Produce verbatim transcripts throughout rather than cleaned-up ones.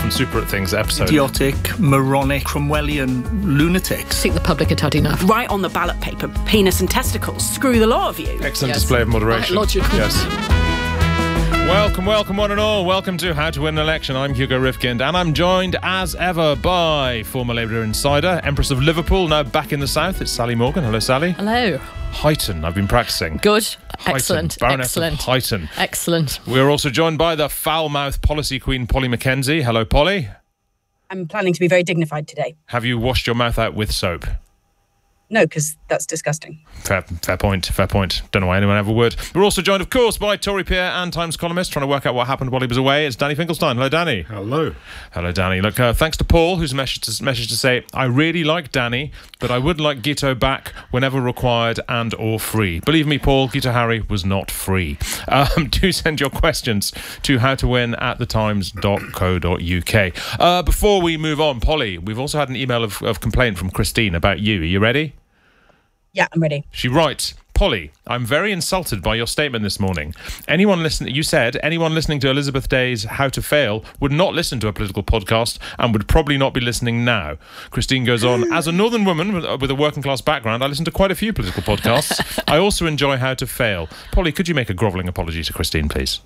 and super at things episode. Idiotic, moronic, Cromwellian lunatics. I think the public had had enough. Write on the ballot paper, penis and testicles. Screw the lot of you. Excellent Yes. display of moderation. Quite logical. Yes. Welcome, welcome one and all. Welcome to How to Win an Election. I'm Hugo Rifkind, and I'm joined as ever by former Labour insider, Empress of Liverpool, now back in the south. It's Sally Morgan. Hello, Sally. Hello. Highton, I've been practising. Good. Highton, Excellent. Baroness Excellent. of Highton. Excellent. We're also joined by the foul-mouthed policy queen, Polly Mackenzie. Hello, Polly. I'm planning to be very dignified today. Have you washed your mouth out with soap? No, because that's disgusting. Fair, fair point, fair point. Don't know why anyone ever would. We're also joined, of course, by Tory peer and Times columnist trying to work out what happened while he was away. It's Danny Finkelstein. Hello, Danny. Hello. Hello, Danny. Look, uh, thanks to Paul, who's messaged to, messaged to say, I really like Danny, but I would like Guito back whenever required and or free. Believe me, Paul, Guito Harry was not free. Um, do send your questions to howtowin at thetimes dot co dot uk. Uh, before we move on, Polly, we've also had an email of, of complaint from Christine about you. Are you ready? Yeah, I'm ready. She writes, Polly, I'm very insulted by your statement this morning. Anyone listening, you said anyone listening to Elizabeth Day's How to Fail would not listen to a political podcast and would probably not be listening now. Christine goes on, as a northern woman with, with a working class background, I listen to quite a few political podcasts. I also enjoy How to Fail. Polly, could you make a grovelling apology to Christine, please?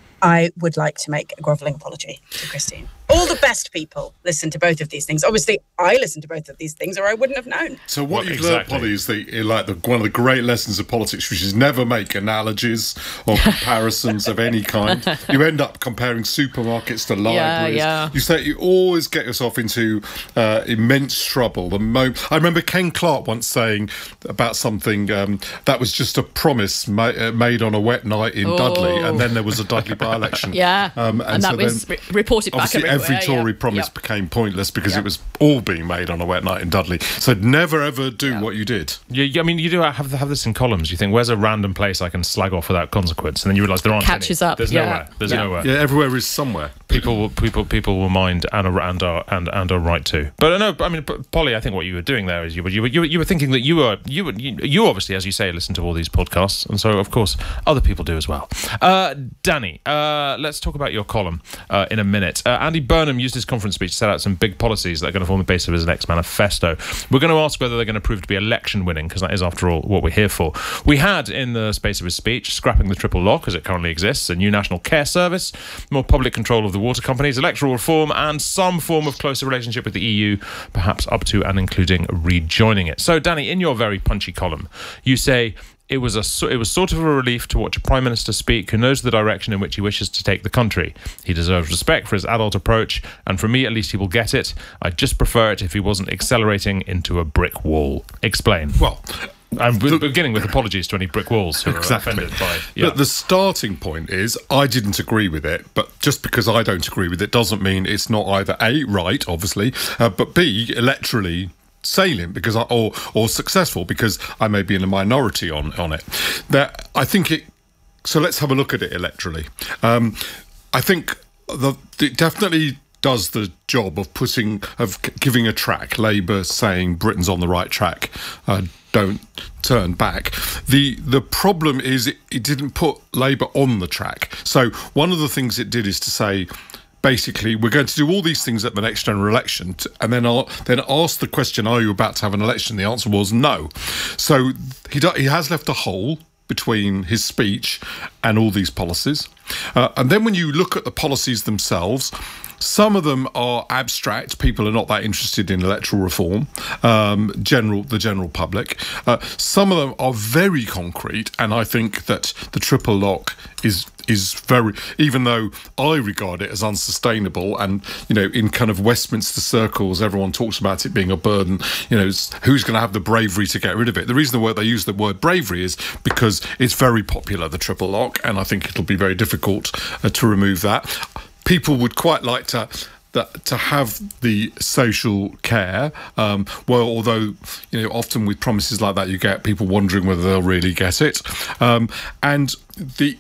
I would like to make a grovelling apology to Christine. All the best people listen to both of these things. Obviously, I listen to both of these things or I wouldn't have known. So what Well, you've exactly. learned, Polly, is the, like the, one of the great lessons of politics, which is never make analogies or comparisons of any kind. You end up comparing supermarkets to libraries. yeah. You say you always get yourself into uh, immense trouble. The mo- I remember Ken Clarke once saying about something um, that was just a promise ma- uh, made on a wet night in Oh. Dudley, and then there was a Dudley by-election. Yeah. Um, and, that so was then, re- reported back obviously, everywhere. every Tory yeah. promise Yep. became pointless because Yep. it was all being made on a wet night in Dudley. So never ever do what you did. You, you- I mean, you do have, have this in columns. You think, where's a random place I can slag off without consequence? And then you realise there aren't Catches any. up, There's yeah. nowhere. There's Yeah. nowhere. Yeah, everywhere is somewhere. People will, people, people will mind and are, and are, and, and are right to. But no, I mean, Polly, I think what you were doing there is you were, you were, you were, you were thinking that you were, you were, you, you obviously, as you say, listen to all these podcasts. And so, of course, other people do as well. Uh, Danny, uh, let's talk about your column uh, in a minute. Uh, Andy Burnham used his conference speech to set out some big policies that are going to form the basis of his next manifesto. We're going to ask whether they're going to prove to be election winning, because that is, after all, what we're here for. We had, in the space of his speech, scrapping the triple lock as it currently exists, a new national care service, more public control of the water companies, electoral reform, and some form of closer relationship with the E U, perhaps up to and including rejoining it. So, Danny, in your very punchy column, you say, It was a it was sort of a relief to watch a Prime Minister speak who knows the direction in which he wishes to take the country. He deserves respect for his adult approach, and for me at least he will get it. I'd just prefer it if he wasn't accelerating into a brick wall. Explain. Well, I'm b- beginning with apologies to any brick walls who exactly. are offended by... Yeah. But the starting point is I didn't agree with it, but just because I don't agree with it doesn't mean it's not either A, right, obviously, uh, but B, electorally salient because I, or or successful because I may be in a minority on on it. That I think it. So let's have a look at it electorally. Um, I think the it definitely does the job of putting of giving a track. Labour saying Britain's on the right track. Uh, don't turn back. The the problem is it, it didn't put Labour on the track. So one of the things it did is to say, basically, we're going to do all these things at the next general election, to, and then I'll, then ask the question, are you about to have an election? The answer was no. So he, do, he has left a hole between his speech and all these policies. Uh, and then when you look at the policies themselves, some of them are abstract. People are not that interested in electoral reform, um, general the general public. Uh, some of them are very concrete, and I think that the triple lock is is very, even though I regard it as unsustainable, and you know, in kind of Westminster circles, everyone talks about it being a burden. You know, who's going to have the bravery to get rid of it? The reason the word they use the word bravery is because it's very popular, the triple lock, and I think it'll be very difficult uh, to remove that. People would quite like to that to have the social care. Um, well, although you know, often with promises like that, you get people wondering whether they'll really get it. Um, and the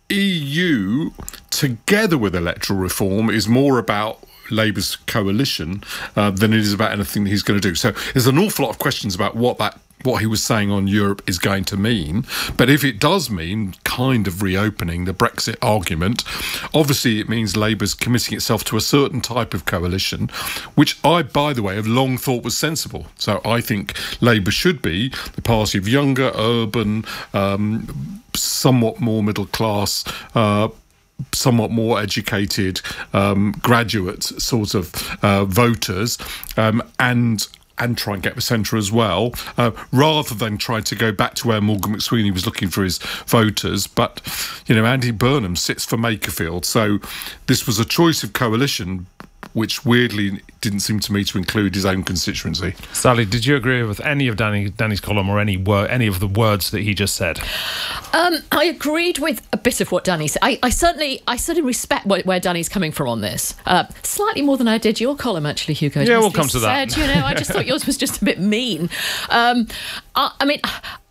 E U, together with electoral reform, is more about Labour's coalition uh, than it is about anything that he's going to do. So there's an awful lot of questions about what that what he was saying on Europe is going to mean. But if it does mean kind of reopening the Brexit argument, obviously it means Labour's committing itself to a certain type of coalition, which I, by the way, have long thought was sensible. So I think Labour should be the party of younger, urban, um, somewhat more middle class, uh, somewhat more educated, um, graduate sort of uh, voters, um, and and try and get the centre as well, uh, rather than try to go back to where Morgan McSweeney was looking for his voters. But, you know, Andy Burnham sits for Makerfield. So this was a choice of coalition which weirdly didn't seem to me to include his own constituency. Sally, did you agree with any of Danny, Danny's column or any wor- any of the words that he just said? Um, I agreed with a bit of what Danny said. I, I certainly, I certainly respect where, where Danny's coming from on this. Uh, slightly more than I did your column, actually, Hugo. Yeah, we'll come to that. Said, you know, I just thought yours was just a bit mean. Um, I, I mean.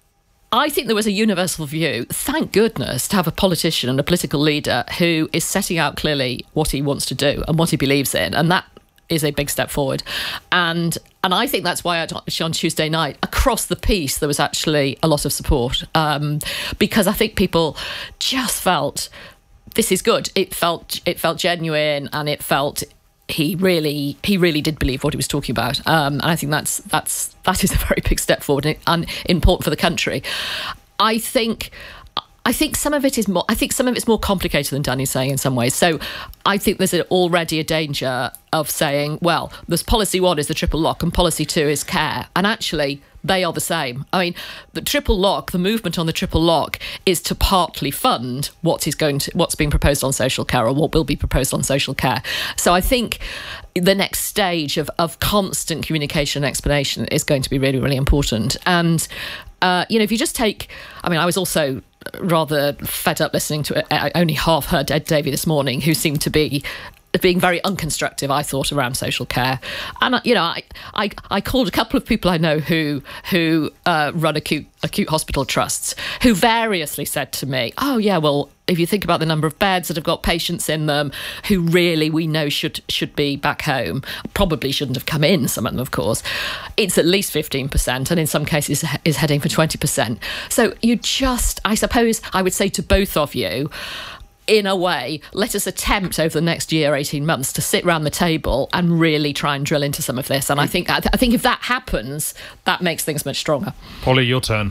I think there was a universal view, thank goodness, to have a politician and a political leader who is setting out clearly what he wants to do and what he believes in. And that is a big step forward. And and I think that's why on Tuesday night, across the piece, there was actually a lot of support. Um, because I think people just felt this is good. It felt it felt genuine, and it felt he really he really did believe what he was talking about. Um, and I think that's that's that is a very big step forward and, and important for the country. I think I think some of it is more I think some of it's more complicated than Danny's saying in some ways. So I think there's already a danger of saying, well, there's policy one is the triple lock and policy two is care. And actually they are the same. I mean, the triple lock, the movement on the triple lock is to partly fund what is going to, what's being proposed on social care, or what will be proposed on social care. So I think the next stage of, of constant communication and explanation is going to be really, really important. And, uh, you know, if you just take, I mean, I was also rather fed up listening to it. I only half heard Ed Davey this morning, who seemed to be being very unconstructive, I thought, around social care. And, you know, I, I, I called a couple of people I know who who uh, run acute acute hospital trusts, who variously said to me, oh, yeah, well, if you think about the number of beds that have got patients in them who really we know should should be back home, probably shouldn't have come in, some of them, of course, it's at least fifteen percent, and in some cases is heading for twenty percent. So you just, I suppose I would say to both of you, in a way, let us attempt over the next year, eighteen months, to sit round the table and really try and drill into some of this. And I think I, th- I think if that happens, that makes things much stronger. Polly, your turn.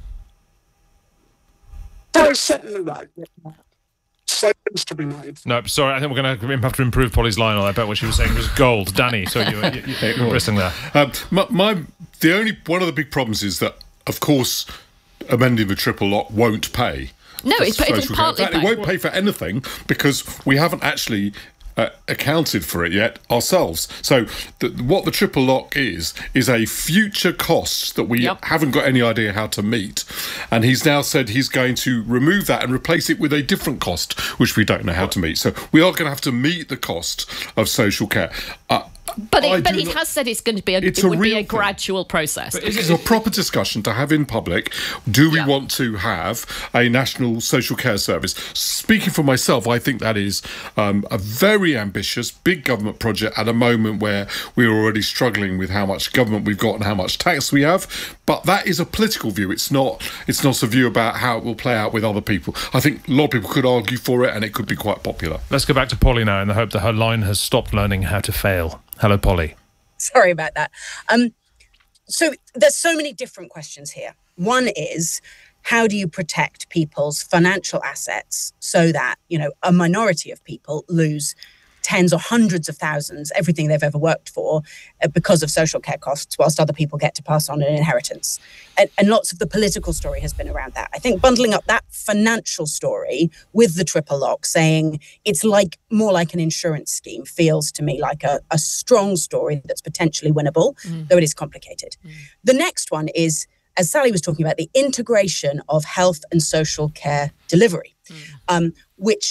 There's certainly right. Statements to be made. No, sorry, I think we're going to have to improve Polly's line on. I bet what she was saying was gold. Danny, so you, you, you, you were bristling there. Um, my, my the only one of the big problems is that, of course, amending the triple lock won't pay. No, it, it will partly In fact, pay. It won't pay for anything because we haven't actually uh, accounted for it yet ourselves. So the, what the triple lock is, is a future cost that we Yep. haven't got any idea how to meet. And he's now said he's going to remove that and replace it with a different cost, which we don't know how to meet. So we are going to have to meet the cost of social care. Uh, But, I it, but do he not- has said it's going to be a, It's it a would be real a thing. gradual process. This is a proper discussion to have in public. Do we Yeah. want to have a national social care service? Speaking for myself, I think that is um, a very ambitious, big government project at a moment where we're already struggling with how much government we've got and how much tax we have. But that is a political view. It's not. It's not a view about how it will play out with other people. I think a lot of people could argue for it, and it could be quite popular. Let's go back to Polly now in the hope that her line has stopped learning how to fail. Hello, Polly. Sorry about that. Um, so there's so many different questions here. One is, how do you protect people's financial assets so that, you know, a minority of people lose tens or hundreds of thousands, everything they've ever worked for, uh, because of social care costs, whilst other people get to pass on an inheritance. And, and lots of the political story has been around that. I think bundling up that financial story with the triple lock, saying it's like more like an insurance scheme, feels to me like a, a strong story that's potentially winnable, mm. though it is complicated. Mm. The next one is, as Sally was talking about, the integration of health and social care delivery, mm. um, which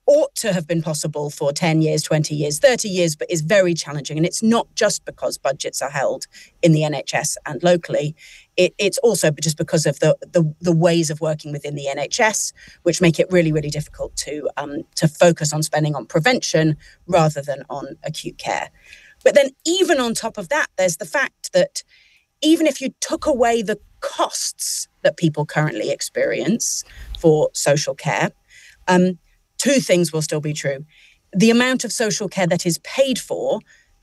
ought to have been possible for ten years, twenty years, thirty years, but is very challenging. And it's not just because budgets are held in the N H S and locally. It, it's also just because of the, the the ways of working within the N H S, which make it really, really difficult to um, to focus on spending on prevention rather than on acute care. But then even on top of that, there's the fact that even if you took away the costs that people currently experience for social care, um, two things will still be true. The amount of social care that is paid for,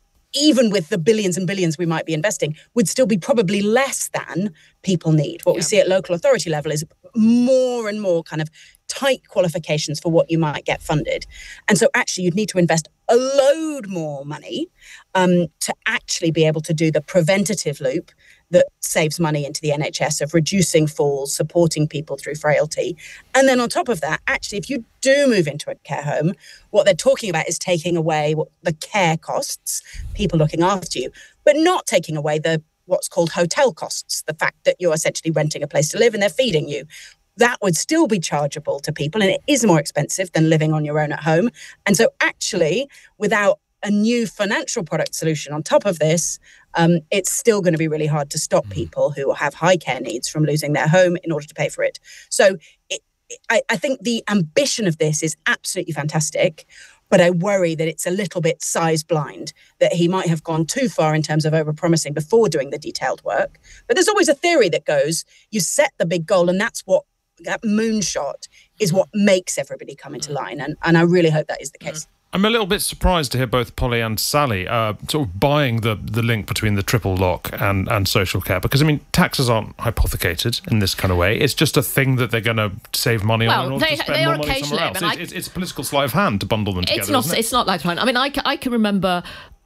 even with the billions and billions we might be investing, would still be probably less than people need. What yeah. we see at local authority level is more and more kind of tight qualifications for what you might get funded. And so actually you'd need to invest a load more money um, to actually be able to do the preventative loop that saves money into the N H S of reducing falls, supporting people through frailty. And then on top of that, actually, if you do move into a care home, what they're talking about is taking away what the care costs, people looking after you, but not taking away the what's called hotel costs, the fact that you're essentially renting a place to live and they're feeding you. That would still be chargeable to people, and it is more expensive than living on your own at home. And so actually, without a new financial product solution on top of this, um, it's still going to be really hard to stop people who have high care needs from losing their home in order to pay for it. So it, I, I think the ambition of this is absolutely fantastic, but I worry that it's a little bit size blind, that he might have gone too far in terms of overpromising before doing the detailed work. But there's always a theory that goes, you set the big goal, and that's what, that moonshot is what makes everybody come into line. And, and I really hope that is the case. I'm a little bit surprised to hear both Polly and Sally uh, sort of buying the, the link between the triple lock and, and social care, because, I mean, taxes aren't hypothecated in this kind of way. It's just a thing that they're going to save money well, on in order they, to spend they more are money somewhere else. I, It's, it's, it's a political sleight of hand to bundle them together, it's not, isn't it? It's not like, I mean, I, I can remember...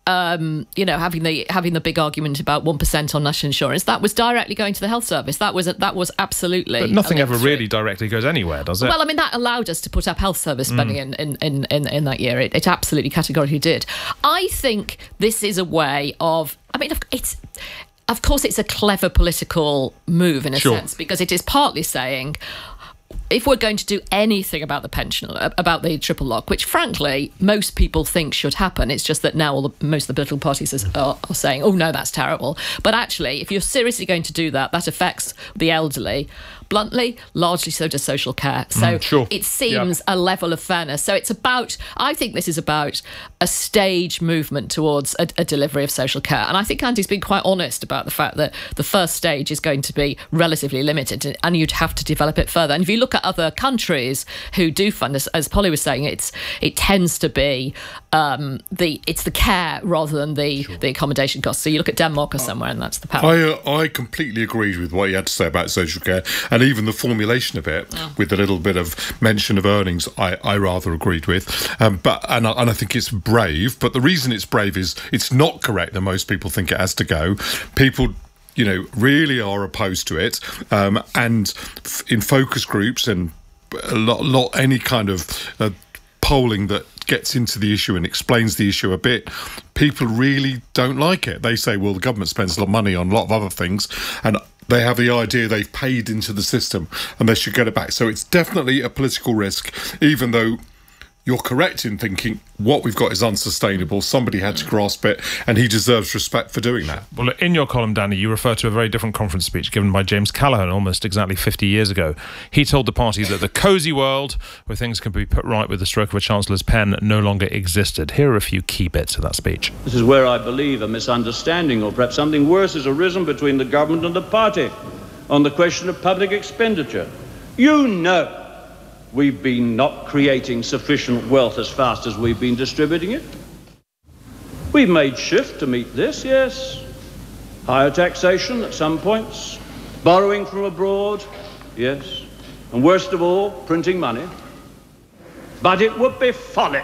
Um, you know, having the having the big argument about one percent on national insurance, that was directly going to the health service. That was that was absolutely. But nothing ever really directly goes anywhere, does it? Well, I mean, that allowed us to put up health service spending mm. in, in, in, in that year. It, it absolutely categorically did. I think this is a way of. I mean, it's. Of course, it's a clever political move in a sure. sense, because it is partly saying, if we're going to do anything about the pension, about the triple lock, which frankly most people think should happen, it's just that now all the, most of the political parties are, are saying, oh no, that's terrible. But actually, if you're seriously going to do that, that affects the elderly. Bluntly, largely so does social care. So mm, sure. it seems yeah. a level of fairness. So it's about, I think this is about a stage movement towards a, a delivery of social care. And I think Andy's been quite honest about the fact that the first stage is going to be relatively limited and you'd have to develop it further. And if you look at other countries who do fund this, as Polly was saying, it's it tends to be um, the it's the care rather than the, sure. the accommodation costs. So you look at Denmark or somewhere and that's the power. I, uh, I completely agreed with what you had to say about social care, and even the formulation of it, oh. with a little bit of mention of earnings, I, I rather agreed with. Um, but and I, and I think it's brave. But the reason it's brave is it's not correct that most people think it has to go. People, you know, really are opposed to it. Um, and f- in focus groups and a lot, lot any kind of uh, polling that gets into the issue and explains the issue a bit, people really don't like it. They say, well, the government spends a lot of money on a lot of other things, and they have the idea they've paid into the system and they should get it back. So it's definitely a political risk, even though you're correct in thinking what we've got is unsustainable. Somebody had to grasp it, and he deserves respect for doing that. Well, in your column, Danny, you refer to a very different conference speech given by James Callaghan almost exactly fifty years ago. He told the party that the cosy world where things can be put right with the stroke of a chancellor's pen no longer existed. Here are a few key bits of that speech. This is where I believe a misunderstanding, or perhaps something worse, has arisen between the government and the party on the question of public expenditure. You know we've been not creating sufficient wealth as fast as we've been distributing it. We've made shift to meet this, yes. Higher taxation at some points, borrowing from abroad, yes. And worst of all, printing money. But it would be folly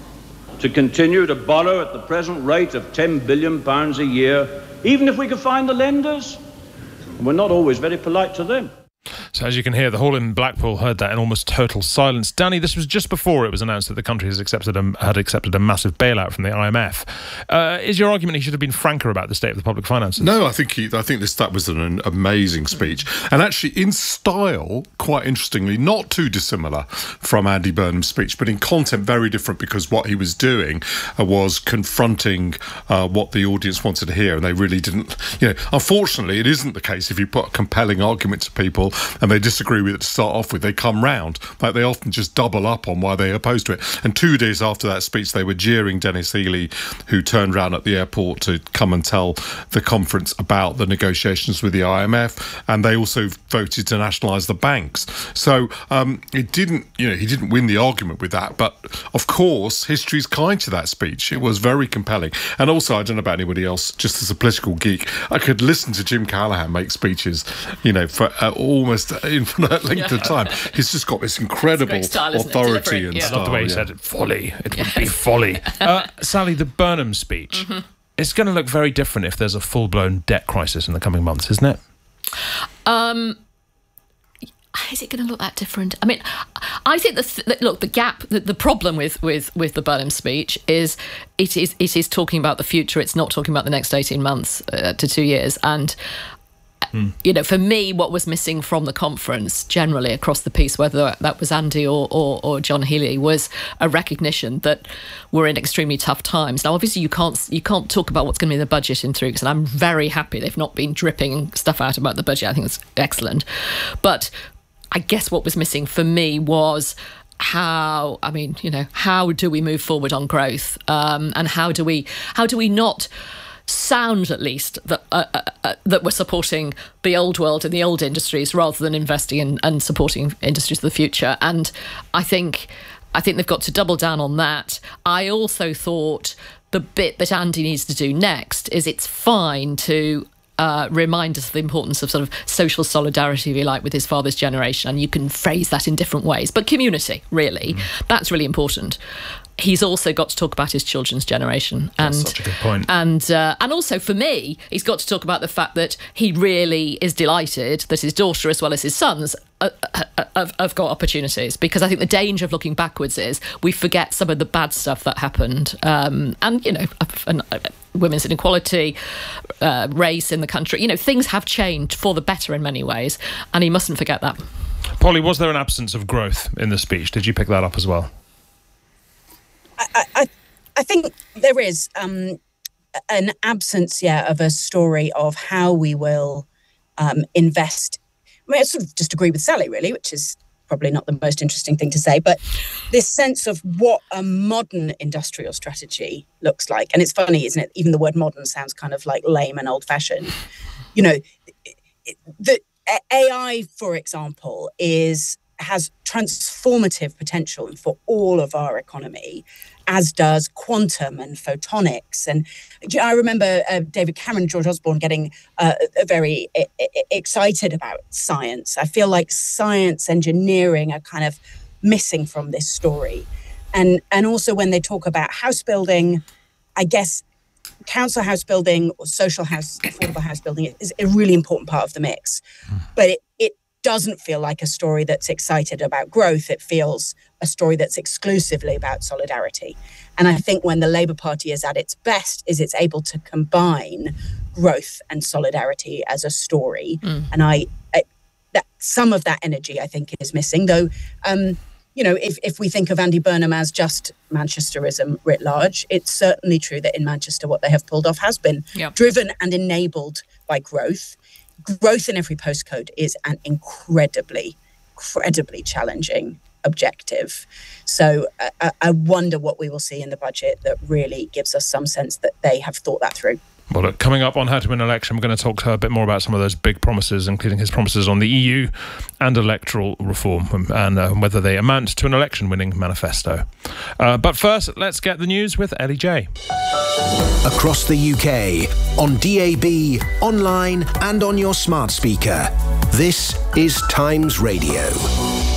to continue to borrow at the present rate of ten billion pounds a year, even if we could find the lenders. And we're not always very polite to them. So as you can hear, the hall in Blackpool heard that in almost total silence. Danny, this was just before it was announced that the country has accepted a, had accepted a massive bailout from the I M F. Uh, is your argument he should have been franker about the state of the public finances? No, I think he, I think this that was an, an amazing speech, and actually in style, quite interestingly, not too dissimilar from Andy Burnham's speech, but in content very different, because what he was doing uh, was confronting uh, what the audience wanted to hear, and they really didn't. You know, unfortunately, it isn't the case if you put a compelling argument to people and they disagree with it to start off with, they come round. Like, they often just double up on why they're opposed to it. And two days after that speech, they were jeering Dennis Healey, who turned round at the airport to come and tell the conference about the negotiations with the I M F, and they also voted to nationalise the banks. So um, it didn't, you know, he didn't win the argument with that. But of course, history's kind to that speech. It was very compelling. And also, I don't know about anybody else, just as a political geek, I could listen to Jim Callaghan make speeches, you know, for uh, almost infinite length Yeah. of time. He's just got this incredible style, isn't it? authority Delivery, and yeah. I style. love the way he yeah. said it. Folly. It would be folly. Uh, Sally, the Burnham speech, Mm-hmm. it's going to look very different if there's a full-blown debt crisis in the coming months, isn't it? Um, is it going to look that different? I mean, I think the th- look the gap, the, the problem with, with, with the Burnham speech is it is it is talking about the future. It's not talking about the next eighteen months uh, to two years. And Hmm. you know, for me, what was missing from the conference generally across the piece, whether that was Andy or, or, or John Healey, was a recognition that we're in extremely tough times. Now, obviously, you can't you can't talk about what's going to be in the budget in three weeks, and I'm very happy they've not been dripping stuff out about the budget. I think it's excellent. But I guess what was missing for me was how, I mean, you know, how do we move forward on growth, um, and how do we how do we not sound, at least, that uh, uh, uh, that we're supporting the old world and the old industries rather than investing in and supporting industries of the future. And I think I think they've got to double down on that. I also thought the bit that Andy needs to do next is it's fine to Uh, remind us of the importance of sort of social solidarity, if you like, with his father's generation. And you can phrase that in different ways. But community, really, mm. that's really important. He's also got to talk about his children's generation. And, That's such a good point. And, uh, and also, for me, he's got to talk about the fact that he really is delighted that his daughter, as well as his sons, uh, uh, have, have got opportunities. Because I think the danger of looking backwards is we forget some of the bad stuff that happened. Um, and, you know, and, uh, women's inequality, uh, race in the country. You know, things have changed for the better in many ways, and he mustn't forget that. Polly, was there an absence of growth in the speech? Did you pick that up as well? I, I, I think there is um, an absence, yeah, of a story of how we will um, invest. I mean, I sort of just agree with Sally, really, which is probably not the most interesting thing to say, but this sense of what a modern industrial strategy looks like. And it's funny, isn't it? Even the word modern sounds kind of like lame and old-fashioned. You know, the A I, for example, is has transformative potential for all of our economy, as does quantum and photonics. And I remember uh, David Cameron and George Osborne getting uh, very I- I- excited about science. I feel like science, engineering are kind of missing from this story. And, and also when they talk about house building, I guess council house building or social house, affordable house building is a really important part of the mix. But it, it doesn't feel like a story that's excited about growth. It feels a story that's exclusively about solidarity. And I think when the Labour Party is at its best is it's able to combine growth and solidarity as a story. Mm. And I, I that some of that energy I think is missing, though. Um, you know, if, if we think of Andy Burnham as just Manchesterism writ large, it's certainly true that in Manchester what they have pulled off has been yep. driven and enabled by growth. Growth in every postcode is an incredibly, incredibly challenging objective. So uh, I wonder what we will see in the budget that really gives us some sense that they have thought that through. Well, look, coming up on How to Win an Election, we're going to talk to her a bit more about some of those big promises, including his promises on the E U and electoral reform, and uh, whether they amount to an election-winning manifesto. Uh, but first, let's get the news with Ellie J. Across the U K, on D A B, online and on your smart speaker. This is Times Radio.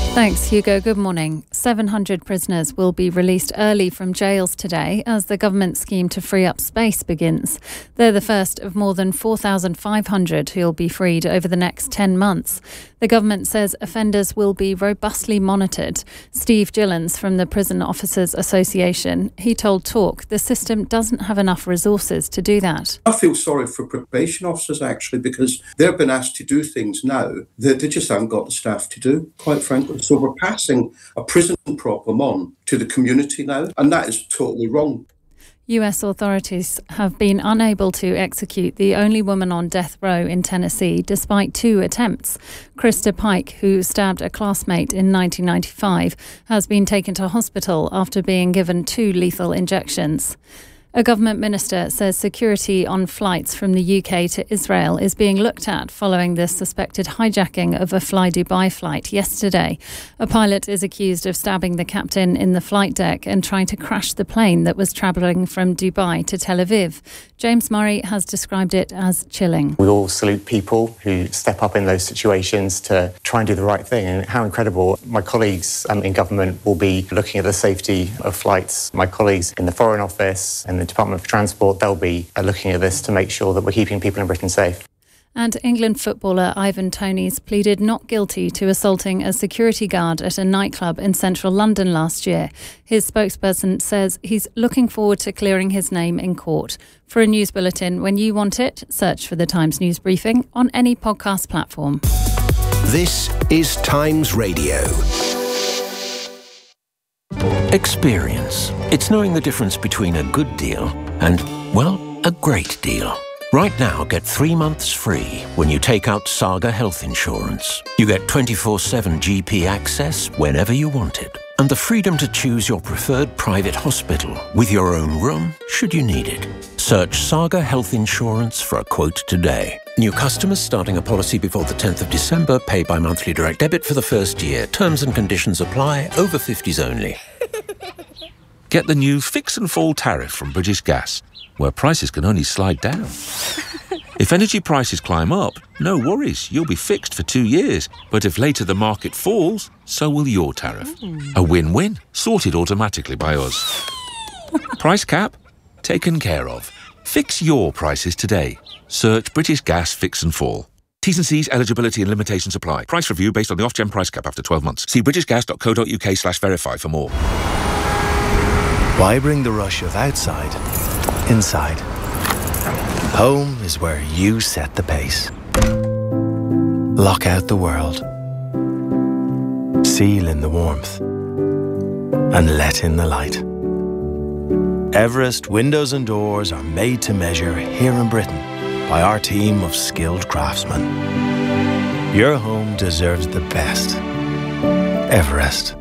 Thanks, Hugo. Good morning. seven hundred prisoners will be released early from jails today as the government scheme to free up space begins. They're the first of more than four thousand five hundred who'll be freed over the next ten months. The government says offenders will be robustly monitored. Steve Gillens from the Prison Officers Association, he told Talk the system doesn't have enough resources to do that. I feel sorry for probation officers, actually, because they've been asked to do things now that they just haven't got the staff to do, quite frankly. So we're passing a prison problem on to the community now, and that is totally wrong. U S authorities have been unable to execute the only woman on death row in Tennessee despite two attempts. Krista Pike, who stabbed a classmate in nineteen ninety-five, has been taken to hospital after being given two lethal injections. A government minister says security on flights from the U K to Israel is being looked at following the suspected hijacking of a Fly Dubai flight yesterday. A pilot is accused of stabbing the captain in the flight deck and trying to crash the plane that was travelling from Dubai to Tel Aviv. James Murray has described it as chilling. We all salute people who step up in those situations to try and do the right thing, and how incredible. My colleagues um, in government will be looking at the safety of flights. My colleagues in the Foreign Office and the Department for Transport, they'll be uh, looking at this to make sure that we're keeping people in Britain safe. And England footballer Ivan Toney's pleaded not guilty to assaulting a security guard at a nightclub in central London last year. His spokesperson says he's looking forward to clearing his name in court. For a news bulletin when you want it, search for the Times News Briefing on any podcast platform. This is Times Radio. Experience. It's knowing the difference between a good deal and, well, a great deal. Right now, get three months free when you take out Saga Health Insurance. You get twenty-four seven G P access whenever you want it, and the freedom to choose your preferred private hospital with your own room should you need it. Search Saga Health Insurance for a quote today. New customers starting a policy before the tenth of December pay by monthly direct debit for the first year. Terms and conditions apply. Over fifties only. Get the new Fix and Fall tariff from British Gas, where prices can only slide down. If energy prices climb up, no worries, you'll be fixed for two years. But if later the market falls, so will your tariff. Mm. A win-win, sorted automatically by us. Price cap? Taken care of. Fix your prices today. Search British Gas Fix and Fall. T's and C's, eligibility and limitations apply. Price review based on the Ofgem price cap after twelve months. See britishgas.co.uk slash verify for more. Why bring the rush of outside inside? Home is where you set the pace. Lock out the world. Seal in the warmth. And let in the light. Everest windows and doors are made to measure here in Britain by our team of skilled craftsmen. Your home deserves the best. Everest.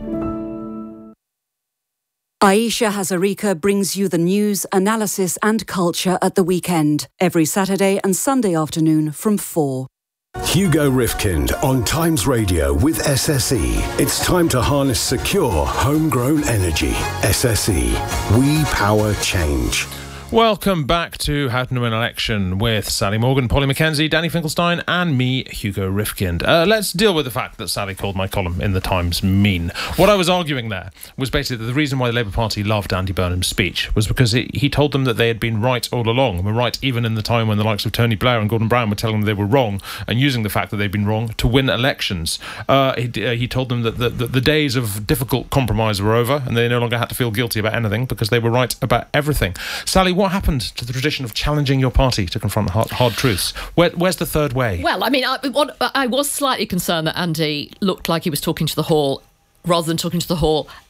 Aisha Hazarika brings you the news, analysis and culture at the weekend, every Saturday and Sunday afternoon from four. Hugo Rifkind on Times Radio with S S E. It's time to harness secure, homegrown energy. S S E. We power change. Welcome back to How to Win an Election with Sally Morgan, Polly Mackenzie, Danny Finkelstein and me, Hugo Rifkind. Uh, let's deal with the fact that Sally called my column in the Times mean. What I was arguing there was basically that the reason why the Labour Party loved Andy Burnham's speech was because it, he told them that they had been right all along, and were right even in the time when the likes of Tony Blair and Gordon Brown were telling them they were wrong, and using the fact that they'd been wrong to win elections. Uh, he, uh, he told them that the, the, the days of difficult compromise were over, and they no longer had to feel guilty about anything because they were right about everything. Sally, what happened to the tradition of challenging your party to confront hard, hard truths? Where, where's the third way? Well, I mean, I, what, I was slightly concerned that Andy looked like he was talking to the hall rather than talking to the hall